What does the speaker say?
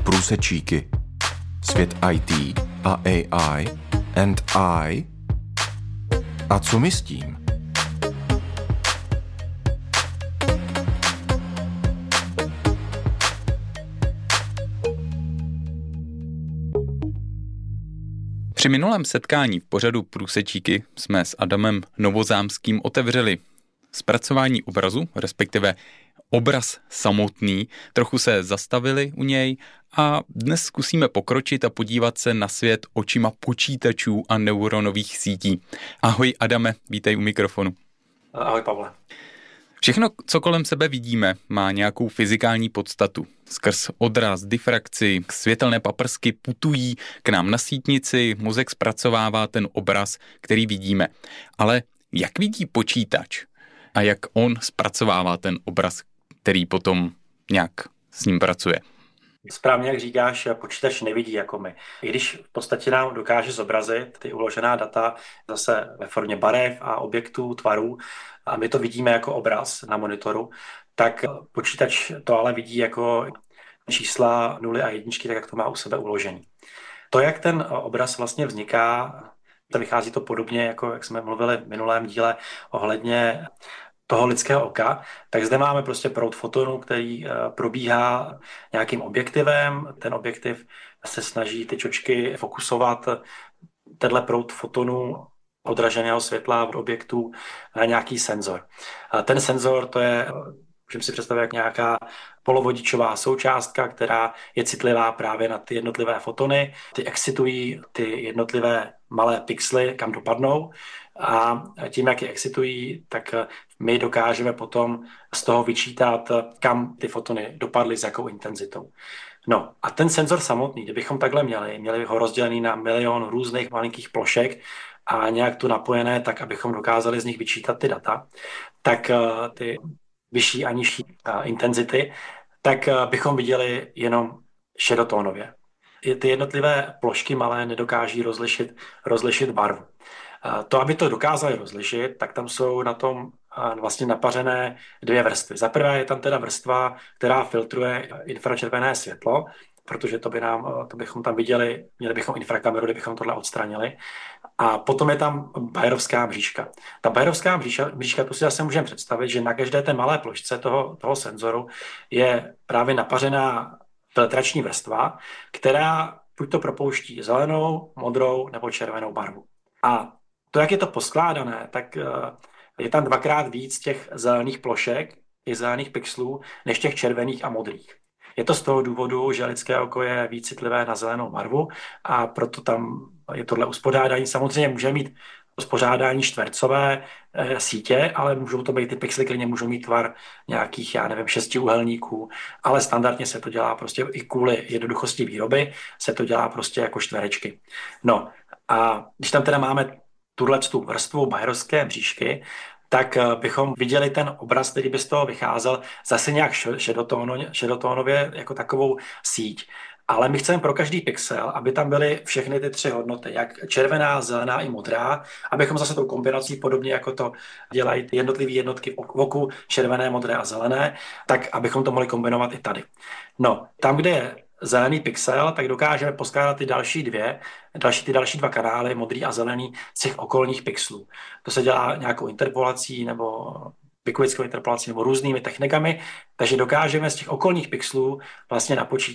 Průsečíky. Svět IT a AI and I. A co my s tím? Při minulém setkání v pořadu Průsečíky jsme s Adamem Novozámským otevřeli zpracování obrazu, respektive obraz samotný, trochu se zastavili u něj a dnes zkusíme pokročit a podívat se na svět očima počítačů a neuronových sítí. Ahoj Adame, vítej u mikrofonu. Ahoj Pavle. Všechno, co kolem sebe vidíme, má nějakou fyzikální podstatu. Skrz odraz, difrakci, světelné paprsky putují k nám na sítnici, mozek zpracovává ten obraz, který vidíme. Ale jak vidí počítač a jak on zpracovává ten obraz, který potom nějak s ním pracuje? Správně, jak říkáš, počítač nevidí jako my. I když v podstatě nám dokáže zobrazit ty uložená data zase ve formě barev a objektů, tvarů, a my to vidíme jako obraz na monitoru, tak počítač to ale vidí jako čísla 0 a 1, tak jak to má u sebe uložený. To, jak ten obraz vlastně vzniká, to vychází to podobně, jako jak jsme mluvili v minulém díle ohledně toho lidského oka, tak zde máme prostě proud fotonů, který probíhá nějakým objektivem. Ten objektiv se snaží ty čočky fokusovat tenhle proud fotonů odraženého světla od objektu na nějaký senzor. Ten senzor, to je, můžeme si představit, jak nějaká polovodičová součástka, která je citlivá právě na ty jednotlivé fotony. Ty excitují ty jednotlivé malé pixely, kam dopadnou, a tím, jak je excitují, tak my dokážeme potom z toho vyčítat, kam ty fotony dopadly, s jakou intenzitou. No a ten senzor samotný, kdybychom takhle měli ho rozdělený na milion různých malinkých plošek a nějak tu napojené, tak abychom dokázali z nich vyčítat ty data, tak ty vyšší a nižší intenzity, tak bychom viděli jenom šedotónově. Ty jednotlivé plošky malé nedokáží rozlišit barvu. To, aby to dokázali rozlišit, tak tam jsou na tom vlastně napařené dvě vrstvy. Za prvé je tam teda vrstva, která filtruje infračervené světlo, protože to bychom tam viděli, měli bychom infrakameru, kdybychom tohle odstranili. A potom je tam Bayerovská mřížka. Ta Bayerovská mřížka, tu si zase můžeme představit, že na každé té malé plošce toho senzoru je právě napařená filtrační vrstva, která buď to propouští zelenou, modrou nebo červenou barvu. A to, jak je to poskládané, tak je tam dvakrát víc těch zelených plošek i zelených pixelů, než těch červených a modrých. Je to z toho důvodu, že lidské oko je víc citlivé na zelenou barvu a proto tam je tohle uspořádání. Samozřejmě může mít uspořádání čtvercové sítě, ale můžou to být ty pixely, klidně můžou mít tvar nějakých, 6úhelníků, ale standardně se to dělá prostě i kvůli jednoduchosti výroby, se to dělá prostě jako čtverečky. No a když tam teda máme tu vrstvu Bayerovské mřížky, tak bychom viděli ten obraz, který by z toho vycházel zase nějak šedotónově jako takovou síť. Ale my chceme pro každý pixel, aby tam byly všechny ty tři hodnoty, jak červená, zelená i modrá, abychom zase tou kombinací, podobně jako to dělají ty jednotlivé jednotky v oku, červené, modré a zelené, tak abychom to mohli kombinovat i tady. No, tam, kde je zelený pixel, tak dokážeme poskládat ty další dva kanály, modrý a zelený, z těch okolních pixelů. To se dělá nějakou interpolací nebo pikulickou interpolací nebo různými technikami, takže dokážeme z těch okolních pixelů vlastně napočítat